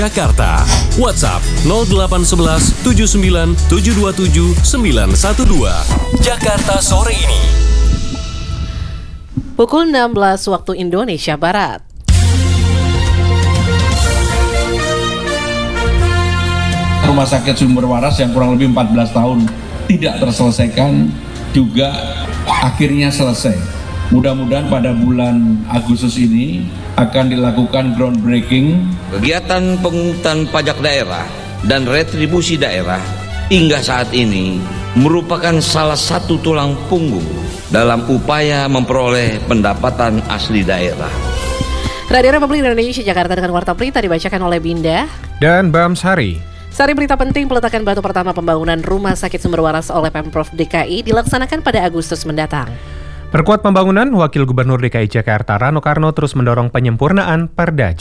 Jakarta. WhatsApp 0811 79 727 912. Jakarta sore ini. Pukul 16 waktu Indonesia Barat. Rumah sakit Sumber Waras yang kurang lebih 14 tahun tidak terselesaikan juga akhirnya selesai. Mudah-mudahan pada bulan Agustus ini akan dilakukan groundbreaking. Kegiatan pengungutan pajak daerah dan retribusi daerah hingga saat ini merupakan salah satu tulang punggung dalam upaya memperoleh pendapatan asli daerah. Radio Republik Indonesia Jakarta dengan Warta Berita dibacakan oleh Binda dan Bams Hari. Sari berita penting, peletakan batu pertama pembangunan Rumah Sakit Sumber Waras oleh Pemprov DKI dilaksanakan pada Agustus mendatang. Perkuat pembangunan, Wakil Gubernur DKI Jakarta Rano Karno terus mendorong penyempurnaan Perda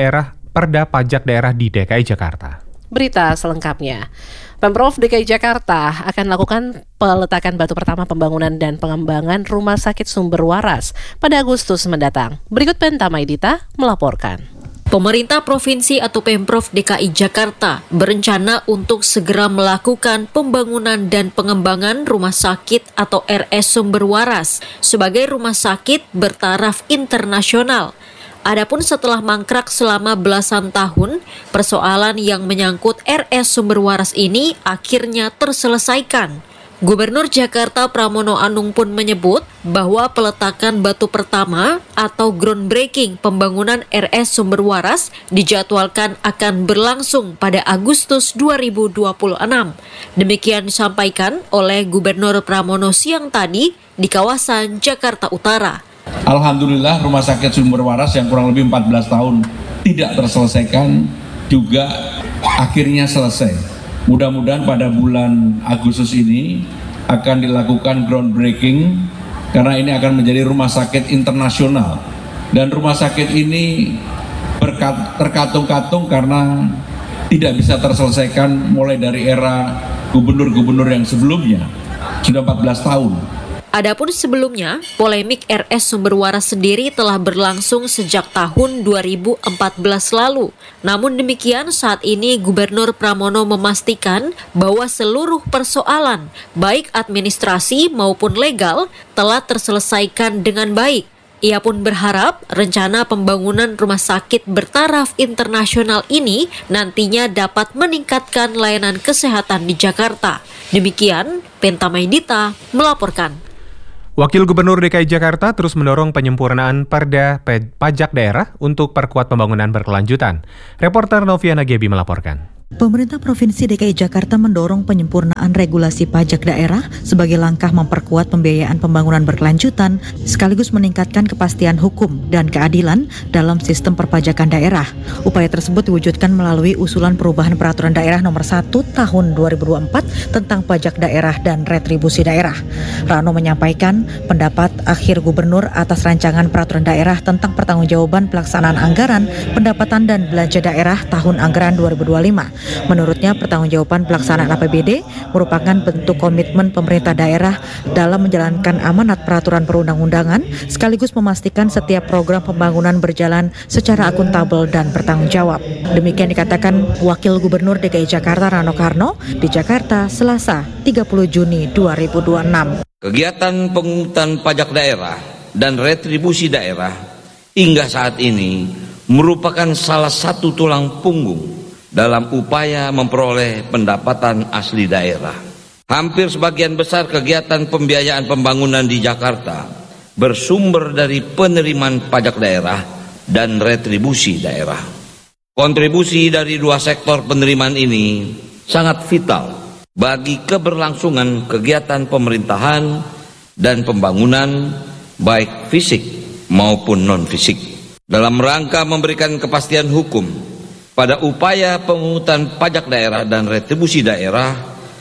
Pajak Daerah di DKI Jakarta. Berita selengkapnya. Pemprov DKI Jakarta akan melakukan peletakan batu pertama pembangunan dan pengembangan Rumah Sakit Sumber Waras pada Agustus mendatang. Berikut Penta Maidita melaporkan. Pemerintah Provinsi atau Pemprov DKI Jakarta berencana untuk segera melakukan pembangunan dan pengembangan rumah sakit atau RS Sumber Waras sebagai rumah sakit bertaraf internasional. Adapun setelah mangkrak selama belasan tahun, persoalan yang menyangkut RS Sumber Waras ini akhirnya terselesaikan. Gubernur Jakarta Pramono Anung pun menyebut bahwa peletakan batu pertama atau groundbreaking pembangunan RS Sumber Waras dijadwalkan akan berlangsung pada Agustus 2026. Demikian disampaikan oleh Gubernur Pramono siang tadi di kawasan Jakarta Utara. Alhamdulillah Rumah Sakit Sumber Waras yang kurang lebih 14 tahun tidak terselesaikan juga akhirnya selesai. Mudah-mudahan pada bulan Agustus ini akan dilakukan groundbreaking karena ini akan menjadi rumah sakit internasional. Dan rumah sakit ini terkatung-katung karena tidak bisa terselesaikan mulai dari era gubernur-gubernur yang sebelumnya. Sudah 14 tahun. Adapun sebelumnya, polemik RS Sumber Waras sendiri telah berlangsung sejak tahun 2014 lalu. Namun demikian, saat ini Gubernur Pramono memastikan bahwa seluruh persoalan, baik administrasi maupun legal, telah terselesaikan dengan baik. Ia pun berharap rencana pembangunan rumah sakit bertaraf internasional ini nantinya dapat meningkatkan layanan kesehatan di Jakarta. Demikian, Penta Maidita melaporkan. Wakil Gubernur DKI Jakarta terus mendorong penyempurnaan Perda Pajak Daerah untuk perkuat pembangunan berkelanjutan. Reporter Noviana Gebi melaporkan. Pemerintah Provinsi DKI Jakarta mendorong penyempurnaan regulasi pajak daerah sebagai langkah memperkuat pembiayaan pembangunan berkelanjutan sekaligus meningkatkan kepastian hukum dan keadilan dalam sistem perpajakan daerah. Upaya tersebut diwujudkan melalui usulan perubahan peraturan daerah nomor 1 tahun 2024 tentang pajak daerah dan retribusi daerah. Rano menyampaikan pendapat akhir gubernur atas rancangan peraturan daerah tentang pertanggungjawaban pelaksanaan anggaran, pendapatan dan belanja daerah tahun anggaran 2025. Menurutnya, pertanggungjawaban pelaksanaan APBD merupakan bentuk komitmen pemerintah daerah dalam menjalankan amanat peraturan perundang-undangan sekaligus memastikan setiap program pembangunan berjalan secara akuntabel dan bertanggung jawab. Demikian dikatakan Wakil Gubernur DKI Jakarta Rano Karno di Jakarta, Selasa 30 Juni 2026. Kegiatan pengungutan pajak daerah dan retribusi daerah hingga saat ini merupakan salah satu tulang punggung dalam upaya memperoleh pendapatan asli daerah. Hampir sebagian besar kegiatan pembiayaan pembangunan di Jakarta bersumber dari penerimaan pajak daerah dan retribusi daerah. Kontribusi dari dua sektor penerimaan ini sangat vital bagi keberlangsungan kegiatan pemerintahan dan pembangunan baik fisik maupun non-fisik. Dalam rangka memberikan kepastian hukum pada upaya pemungutan pajak daerah dan retribusi daerah,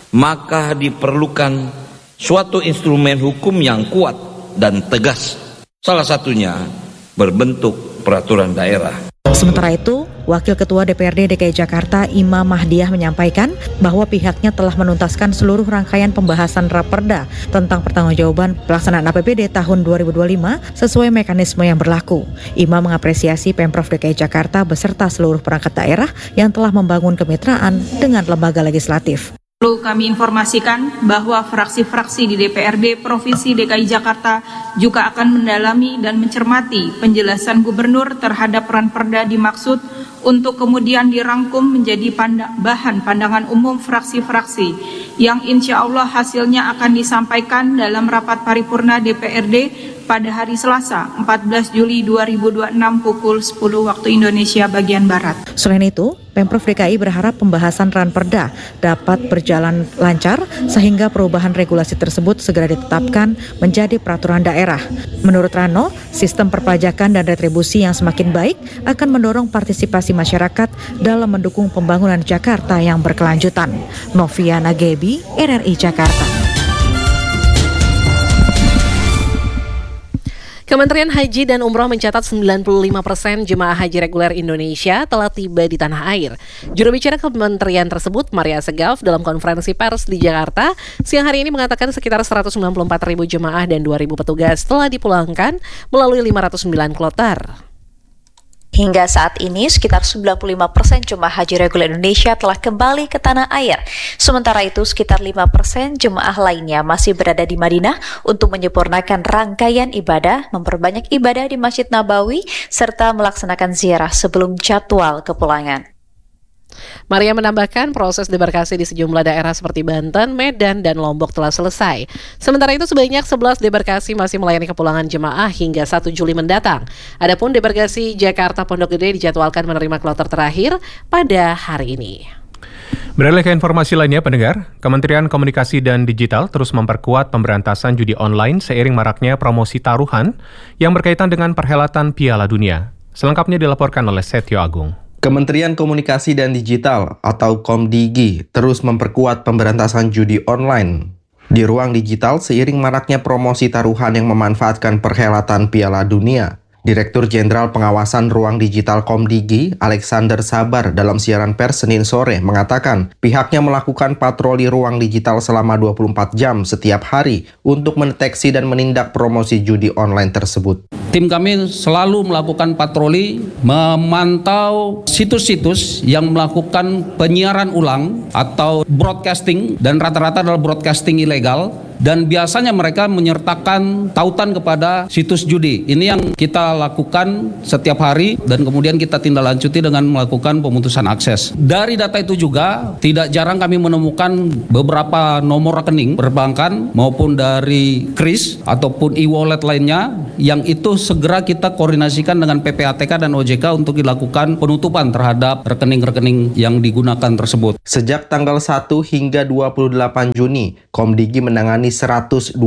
maka diperlukan suatu instrumen hukum yang kuat dan tegas. Salah satunya berbentuk peraturan daerah. Sementara itu, Wakil Ketua DPRD DKI Jakarta Imam Mahdiah menyampaikan bahwa pihaknya telah menuntaskan seluruh rangkaian pembahasan Raperda tentang pertanggungjawaban pelaksanaan APBD tahun 2025 sesuai mekanisme yang berlaku. Imam mengapresiasi Pemprov DKI Jakarta beserta seluruh perangkat daerah yang telah membangun kemitraan dengan lembaga legislatif. Perlu kami informasikan bahwa fraksi-fraksi di DPRD Provinsi DKI Jakarta juga akan mendalami dan mencermati penjelasan Gubernur terhadap Ranperda dimaksud untuk kemudian dirangkum menjadi bahan pandangan umum fraksi-fraksi yang insya Allah hasilnya akan disampaikan dalam rapat paripurna DPRD pada hari Selasa 14 Juli 2026 pukul 10 waktu Indonesia bagian Barat. Selain itu, Pemprov DKI berharap pembahasan Ranperda dapat berjalan lancar sehingga perubahan regulasi tersebut segera ditetapkan menjadi peraturan daerah. Menurut Rano, sistem perpajakan dan retribusi yang semakin baik akan mendorong partisipasi masyarakat dalam mendukung pembangunan Jakarta yang berkelanjutan. Noviana Gebi, RRI Jakarta. Kementerian Haji dan Umroh mencatat 95% jemaah haji reguler Indonesia telah tiba di tanah air. Juru bicara kementerian tersebut, Maria Segaf, dalam konferensi pers di Jakarta, siang hari ini mengatakan sekitar 194.000 jemaah dan 2.000 petugas telah dipulangkan melalui 509 kloter. Hingga saat ini, sekitar 95% jemaah haji reguler Indonesia telah kembali ke tanah air. Sementara itu, sekitar 5% jemaah lainnya masih berada di Madinah untuk menyempurnakan rangkaian ibadah, memperbanyak ibadah di Masjid Nabawi, serta melaksanakan ziarah sebelum jadwal kepulangan. Maria menambahkan proses debarkasi di sejumlah daerah seperti Banten, Medan, dan Lombok telah selesai. Sementara itu sebanyak 11 debarkasi masih melayani kepulangan jemaah hingga 1 Juli mendatang. Adapun debarkasi Jakarta Pondok Gede dijadwalkan menerima kloter terakhir pada hari ini. Beralih ke informasi lainnya, pendengar, Kementerian Komunikasi dan Digital terus memperkuat pemberantasan judi online seiring maraknya promosi taruhan yang berkaitan dengan perhelatan Piala Dunia. Selengkapnya dilaporkan oleh Setio Agung. Kementerian Komunikasi dan Digital atau Komdigi terus memperkuat pemberantasan judi online. Di ruang digital seiring maraknya promosi taruhan yang memanfaatkan perhelatan Piala Dunia. Direktur Jenderal Pengawasan Ruang Digital Komdigi, Alexander Sabar, dalam siaran pers Senin sore mengatakan pihaknya melakukan patroli ruang digital selama 24 jam setiap hari untuk mendeteksi dan menindak promosi judi online tersebut. Tim kami selalu melakukan patroli, memantau situs-situs yang melakukan penyiaran ulang atau broadcasting, dan rata-rata adalah broadcasting ilegal. Dan biasanya mereka menyertakan tautan kepada situs judi. Ini yang kita lakukan setiap hari dan kemudian kita tindak lanjuti dengan melakukan pemutusan akses. Dari data itu juga tidak jarang kami menemukan beberapa nomor rekening perbankan maupun dari KRIS ataupun e-wallet lainnya yang itu segera kita koordinasikan dengan PPATK dan OJK untuk dilakukan penutupan terhadap rekening-rekening yang digunakan tersebut. Sejak tanggal 1 hingga 28 Juni, Komdigi menangani 126.180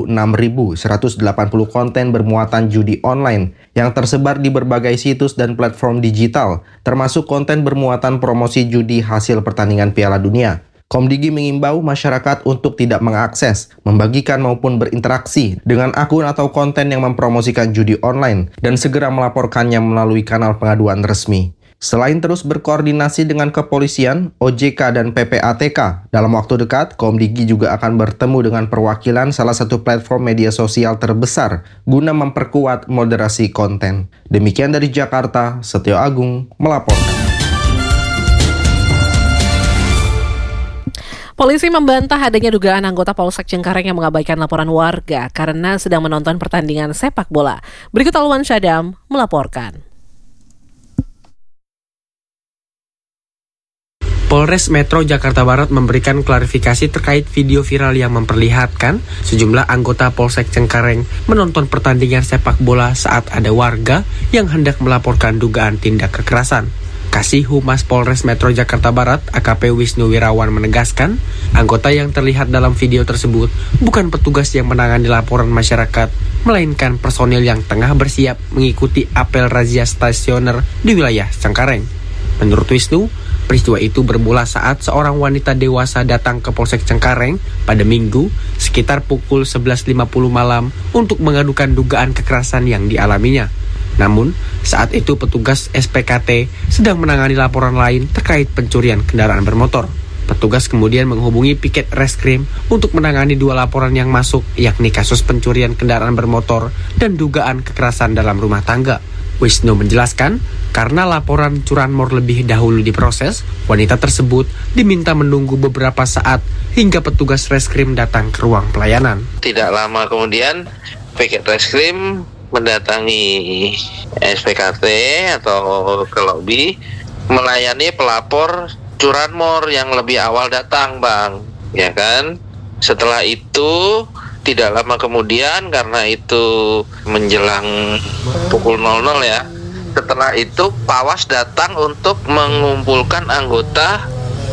konten bermuatan judi online yang tersebar di berbagai situs dan platform digital, termasuk konten bermuatan promosi judi hasil pertandingan Piala Dunia. Komdigi mengimbau masyarakat untuk tidak mengakses, membagikan maupun berinteraksi dengan akun atau konten yang mempromosikan judi online dan segera melaporkannya melalui kanal pengaduan resmi. Selain terus berkoordinasi dengan kepolisian, OJK, dan PPATK, dalam waktu dekat, Komdigi juga akan bertemu dengan perwakilan salah satu platform media sosial terbesar guna memperkuat moderasi konten. Demikian dari Jakarta, Setio Agung melaporkan. Polisi membantah adanya dugaan anggota Polsek Cengkareng yang mengabaikan laporan warga karena sedang menonton pertandingan sepak bola. Berikut Alwan Syadam melaporkan. Polres Metro Jakarta Barat memberikan klarifikasi terkait video viral yang memperlihatkan sejumlah anggota Polsek Cengkareng menonton pertandingan sepak bola saat ada warga yang hendak melaporkan dugaan tindak kekerasan. Kasih Humas Polres Metro Jakarta Barat, AKP Wisnu Wirawan menegaskan, anggota yang terlihat dalam video tersebut bukan petugas yang menangani laporan masyarakat, melainkan personil yang tengah bersiap mengikuti apel razia stasioner di wilayah Cengkareng. Menurut Wisnu, peristiwa itu bermula saat seorang wanita dewasa datang ke Polsek Cengkareng pada Minggu sekitar pukul 11.50 malam untuk mengadukan dugaan kekerasan yang dialaminya. Namun, saat itu petugas SPKT sedang menangani laporan lain terkait pencurian kendaraan bermotor. Petugas kemudian menghubungi piket reskrim untuk menangani 2 laporan yang masuk, yakni kasus pencurian kendaraan bermotor dan dugaan kekerasan dalam rumah tangga. Wisnu menjelaskan, karena laporan curanmor lebih dahulu diproses, wanita tersebut diminta menunggu beberapa saat hingga petugas reskrim datang ke ruang pelayanan. Tidak lama kemudian, piket reskrim mendatangi SPKT atau ke lobi melayani pelapor curanmor yang lebih awal datang, Bang. Ya kan? Setelah itu tidak lama kemudian, karena itu menjelang pukul 00 ya. Setelah itu Pawas datang untuk mengumpulkan anggota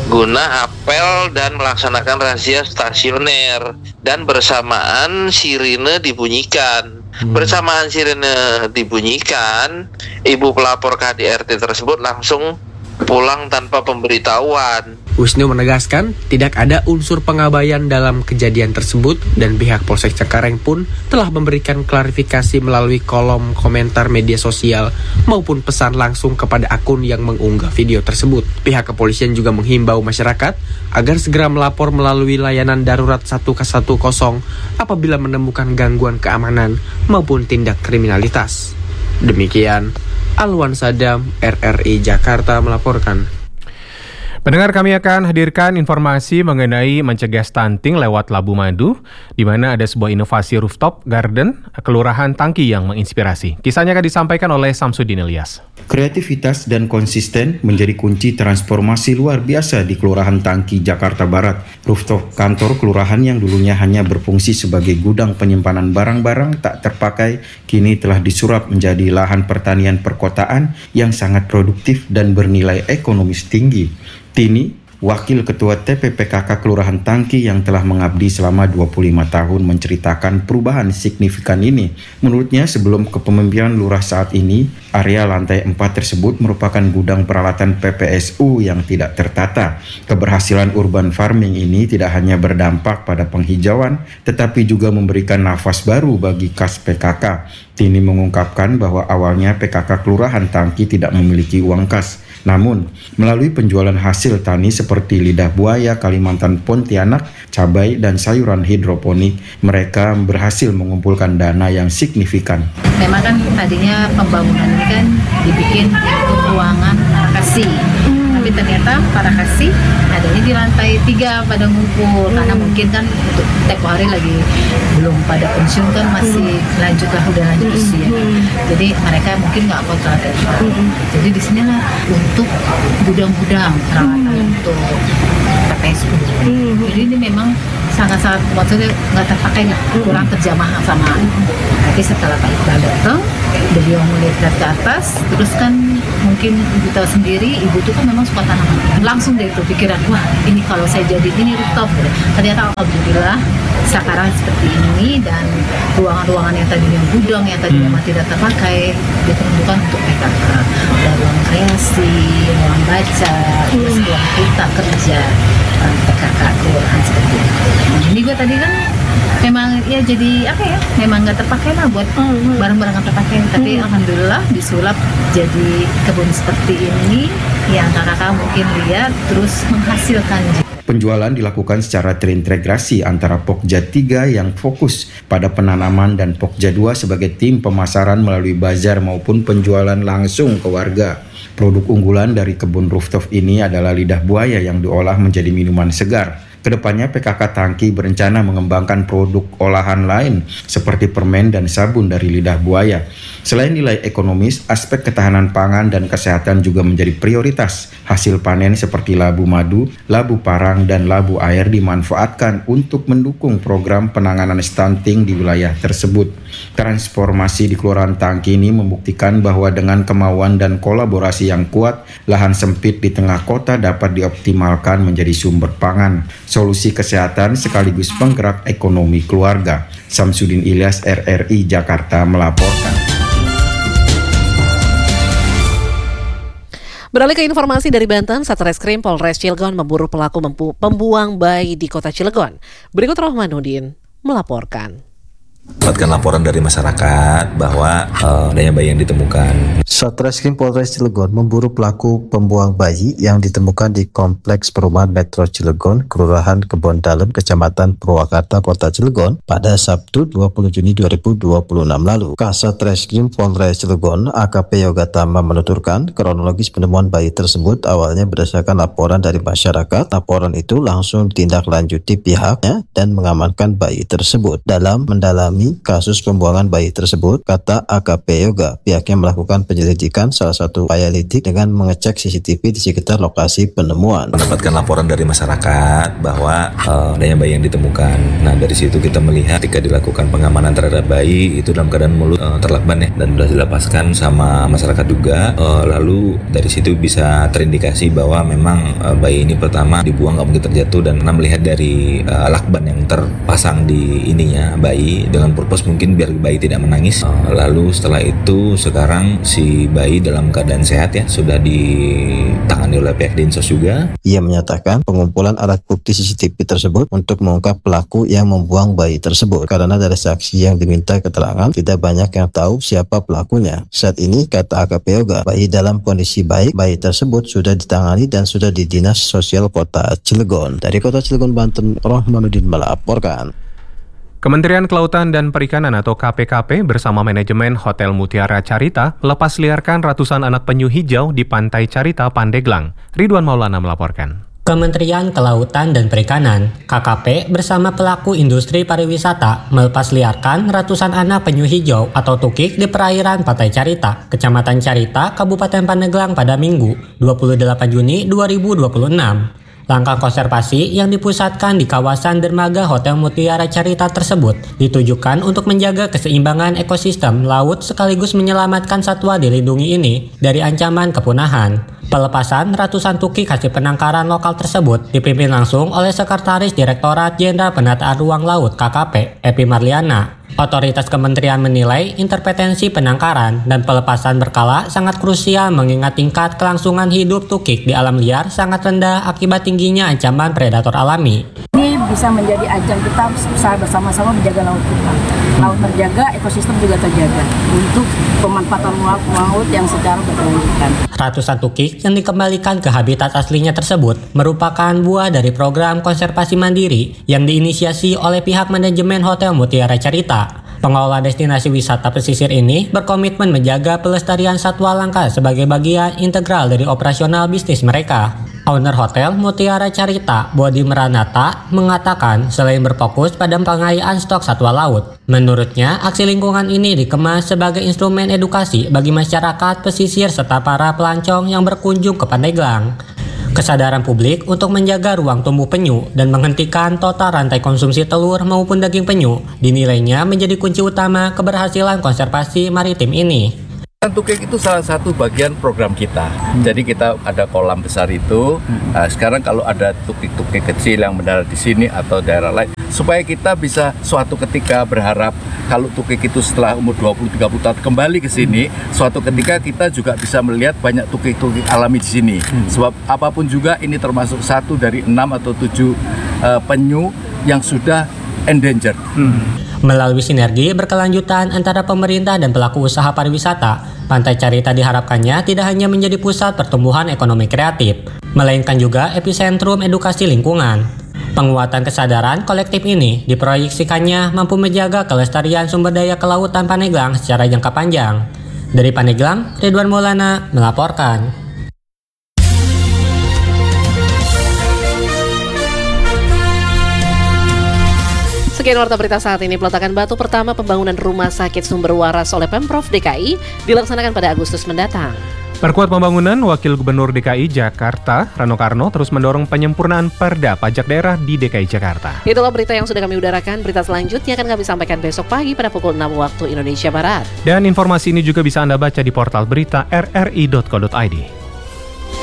guna apel dan melaksanakan razia stasioner, dan bersamaan sirine dibunyikan. Bersamaan sirine dibunyikan, ibu pelapor KDRT tersebut langsung pulang tanpa pemberitahuan. Wisnu menegaskan tidak ada unsur pengabaian dalam kejadian tersebut dan pihak Polsek Cengkareng pun telah memberikan klarifikasi melalui kolom komentar media sosial maupun pesan langsung kepada akun yang mengunggah video tersebut. Pihak kepolisian juga menghimbau masyarakat agar segera melapor melalui layanan darurat 110 apabila menemukan gangguan keamanan maupun tindak kriminalitas. Demikian, Alwan Sadam, RRI Jakarta melaporkan. Pendengar, kami akan hadirkan informasi mengenai mencegah stunting lewat Labu Madu, di mana ada sebuah inovasi rooftop garden Kelurahan Tangki yang menginspirasi. Kisahnya akan disampaikan oleh Samsudin Ilyas. Kreativitas dan konsisten menjadi kunci transformasi luar biasa di Kelurahan Tangki, Jakarta Barat. Rooftop kantor kelurahan yang dulunya hanya berfungsi sebagai gudang penyimpanan barang-barang tak terpakai, kini telah disulap menjadi lahan pertanian perkotaan yang sangat produktif dan bernilai ekonomis tinggi. Tini, Wakil Ketua TPPKK Kelurahan Tangki yang telah mengabdi selama 25 tahun menceritakan perubahan signifikan ini. Menurutnya, sebelum kepemimpinan lurah saat ini, area lantai 4 tersebut merupakan gudang peralatan PPSU yang tidak tertata. Keberhasilan urban farming ini tidak hanya berdampak pada penghijauan, tetapi juga memberikan nafas baru bagi kas PKK. Tini mengungkapkan bahwa awalnya PKK Kelurahan Tangki tidak memiliki uang kas. Namun, melalui penjualan hasil tani seperti lidah buaya Kalimantan Pontianak, cabai, dan sayuran hidroponik, mereka berhasil mengumpulkan dana yang signifikan. Memang kan tadinya pembangunan ini kan dibikin untuk ruangan kasih. Tapi ternyata para kasih adanya di lantai 3 pada ngumpul, karena mungkin kan untuk tempo hari lagi belum pada pensiun kan, masih udah lanjut usia. Jadi mereka mungkin nggak kontrak. Jadi di sini lah untuk gudang-gudang peralatan untuk PPSU. Jadi ini memang sangat-sangat, maksudnya nggak terpakai, kurang terjamah sama. Tapi setelah Pak Iqbal datang, beliau melihat ke atas, terus kan mungkin ibu tahu sendiri, ibu tuh kan memang suka tanaman. Langsung deh itu pikiran, wah ini kalau saya jadi ini rooftop. Ternyata alhamdulillah sekarang seperti ini, dan ruangan-ruangan yang tadinya gudang, yang tadinya memang tidak terpakai, diperuntukkan untuk PKK. Ada ruang kreasi, ruang baca, terus ruang kita kerja PKK kelurahan seperti itu. Ini gue tadi kan memang ya jadi apa ya, memang nggak terpakai lah buat barang-barang nggak terpakai, tapi alhamdulillah disulap jadi kebun seperti ini yang kakak mungkin lihat terus menghasilkan. Penjualan dilakukan secara terintegrasi antara Pokja 3 yang fokus pada penanaman dan Pokja 2 sebagai tim pemasaran melalui bazar maupun penjualan langsung ke warga. Produk unggulan dari kebun rooftop ini adalah lidah buaya yang diolah menjadi minuman segar. Kedepannya PKK Tangki berencana mengembangkan produk olahan lain seperti permen dan sabun dari lidah buaya. Selain nilai ekonomis, aspek ketahanan pangan dan kesehatan juga menjadi prioritas. Hasil panen seperti labu madu, labu parang, dan labu air dimanfaatkan untuk mendukung program penanganan stunting di wilayah tersebut. Transformasi di Kelurahan Tangki ini membuktikan bahwa dengan kemauan dan kolaborasi yang kuat, lahan sempit di tengah kota dapat dioptimalkan menjadi sumber pangan, solusi kesehatan sekaligus penggerak ekonomi keluarga. Samsudin Ilyas, RRI Jakarta melaporkan. Beralih ke informasi dari Banten, Satreskrim Polres Cilegon memburu pelaku pembuang bayi di kota Cilegon. Berikut Rohmanuddin melaporkan. Dapatkan laporan dari masyarakat bahwa adanya bayi yang ditemukan. Satreskrim Polres Cilegon memburu pelaku pembuang bayi yang ditemukan di Kompleks Perumahan Metro Cilegon, Kelurahan Kebon Dalem, Kecamatan Purwakarta, Kota Cilegon pada Sabtu 20 Juni 2026 lalu. Kasatreskrim Polres Cilegon AKP Yoga Tama menuturkan kronologis penemuan bayi tersebut awalnya berdasarkan laporan dari masyarakat. Laporan itu langsung ditindaklanjuti pihaknya dan mengamankan bayi tersebut. Dalam mendalami kasus pembuangan bayi tersebut, kata AKP Yoga, pihaknya melakukan penyelidikan salah satu upaya lidik dengan mengecek CCTV di sekitar lokasi penemuan. Mendapatkan laporan dari masyarakat bahwa adanya bayi yang ditemukan. Nah, dari situ kita melihat ketika dilakukan pengamanan terhadap bayi itu dalam keadaan mulut terlakban ya, dan sudah dilepaskan sama masyarakat juga. Lalu dari situ bisa terindikasi bahwa memang bayi ini pertama dibuang nggak mungkin terjatuh, dan melihat dari lakban yang terpasang di ininya bayi dengan purpose mungkin biar bayi tidak menangis. Lalu setelah itu sekarang si bayi dalam keadaan sehat ya, sudah ditangani oleh pihak Dinsos juga. Ia menyatakan pengumpulan alat bukti CCTV tersebut untuk mengungkap pelaku yang membuang bayi tersebut, karena dari saksi yang diminta keterangan tidak banyak yang tahu siapa pelakunya. Saat ini, kata AKP Yoga, bayi dalam kondisi baik. Bayi tersebut sudah ditangani dan sudah di Dinas Sosial Kota Cilegon. Dari Kota Cilegon, Banten, Rohmanuddin melaporkan. Kementerian Kelautan dan Perikanan atau KPKP bersama manajemen Hotel Mutiara Carita melepas liarkan ratusan anak penyu hijau di Pantai Carita, Pandeglang. Ridwan Maulana melaporkan. Kementerian Kelautan dan Perikanan, KKP, bersama pelaku industri pariwisata melepas liarkan ratusan anak penyu hijau atau tukik di perairan Pantai Carita, Kecamatan Carita, Kabupaten Pandeglang pada Minggu, 28 Juni 2026. Langkah konservasi yang dipusatkan di kawasan dermaga Hotel Mutiara Carita tersebut ditujukan untuk menjaga keseimbangan ekosistem laut sekaligus menyelamatkan satwa dilindungi ini dari ancaman kepunahan. Pelepasan ratusan tukik hasil penangkaran lokal tersebut dipimpin langsung oleh Sekretaris Direktorat Jenderal Penataan Ruang Laut KKP, Epi Marliana. Otoritas kementerian menilai intervensi penangkaran dan pelepasan berkala sangat krusial mengingat tingkat kelangsungan hidup tukik di alam liar sangat rendah akibat tingginya ancaman predator alami. Ini bisa menjadi ajang kita usaha bersama-sama menjaga laut kita. Laut terjaga, ekosistem juga terjaga untuk pemanfaatan laut yang secara berkelanjutan. Ratusan tukik yang dikembalikan ke habitat aslinya tersebut merupakan buah dari program konservasi mandiri yang diinisiasi oleh pihak manajemen Hotel Mutiara Carita. Pengelola destinasi wisata pesisir ini berkomitmen menjaga pelestarian satwa langka sebagai bagian integral dari operasional bisnis mereka. Owner Hotel Mutiara Carita, Bodi Meranata, mengatakan selain berfokus pada pengayaan stok satwa laut, menurutnya aksi lingkungan ini dikemas sebagai instrumen edukasi bagi masyarakat pesisir serta para pelancong yang berkunjung ke Pandeglang. Kesadaran publik untuk menjaga ruang tumbuh penyu dan menghentikan total rantai konsumsi telur maupun daging penyu dinilainya menjadi kunci utama keberhasilan konservasi maritim ini. Tukik itu salah satu bagian program kita. Jadi kita ada kolam besar itu. Sekarang kalau ada tukik-tukik kecil yang mendarat di sini atau daerah lain, supaya kita bisa suatu ketika berharap kalau tukik itu setelah umur 20-30 tahun kembali ke sini, suatu ketika kita juga bisa melihat banyak tukik-tukik alami di sini. Sebab apapun juga ini termasuk satu dari 6 atau 7 penyu yang sudah endangered. Melalui sinergi berkelanjutan antara pemerintah dan pelaku usaha pariwisata, Pantai Carita diharapkannya tidak hanya menjadi pusat pertumbuhan ekonomi kreatif, melainkan juga epicentrum edukasi lingkungan. Penguatan kesadaran kolektif ini diproyeksikannya mampu menjaga kelestarian sumber daya kelautan Pandeglang secara jangka panjang. Dari Pandeglang, Ridwan Maulana melaporkan. Sekian warta berita saat ini. Peletakan batu pertama pembangunan rumah sakit sumber waras oleh Pemprov DKI dilaksanakan pada Agustus mendatang. Perkuat pembangunan, Wakil Gubernur DKI Jakarta, Rano Karno, terus mendorong penyempurnaan perda pajak daerah di DKI Jakarta. Itulah berita yang sudah kami udarakan. Berita selanjutnya akan kami sampaikan besok pagi pada pukul 6 waktu Indonesia Barat. Dan informasi ini juga bisa Anda baca di portal berita rri.co.id.